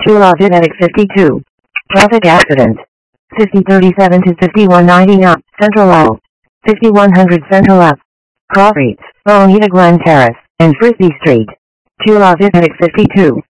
Chula Vivetic 52. Traffic accident. 5037 to 5190 up, Central Ave. 5100 Central Ave. Cross Streets, Bonita Glen Terrace, and Frisbee Street. Chula Vivetic 52.